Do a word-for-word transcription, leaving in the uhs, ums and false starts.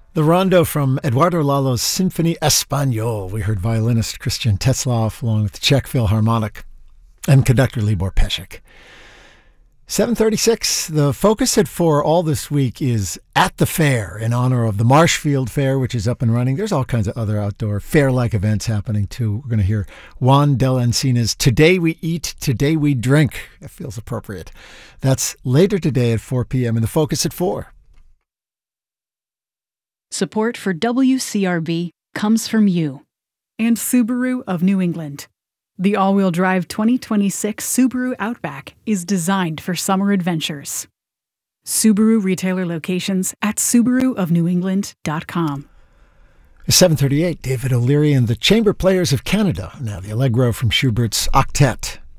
The rondo from Eduardo Lalo's Symphony Español. We heard violinist Christian Tetzlaff along with the Czech Philharmonic and conductor Libor Pesek. seven thirty-six, the focus at four all this week is at the fair in honor of the Marshfield Fair, which is up and running. There's all kinds of other outdoor fair-like events happening too. We're going to hear Juan Del Encina's Today We Eat, Today We Drink. It feels appropriate. That's later today at four p.m. in the focus at four. Support for W C R B comes from you and Subaru of New England. The all-wheel drive twenty twenty-six Subaru Outback is designed for summer adventures. Subaru retailer locations at subaru of new england dot com. seven thirty-eight, David O'Leary and the Chamber Players of Canada. Now the Allegro from Schubert's Octet.